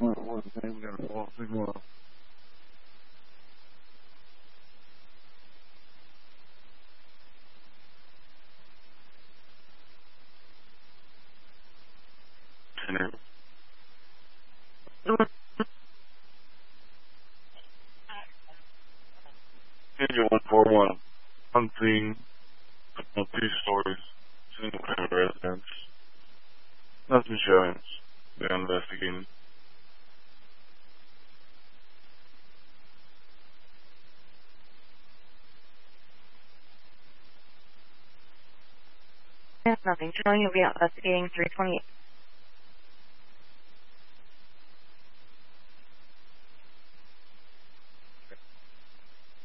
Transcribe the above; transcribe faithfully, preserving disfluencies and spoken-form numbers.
What, what's the name? We got a false signal. Engine one four one. Unseen. Two stories. Single family residence. Nothing showing. They're investigating. There's nothing showing. You'll be investigating three twenty-eight.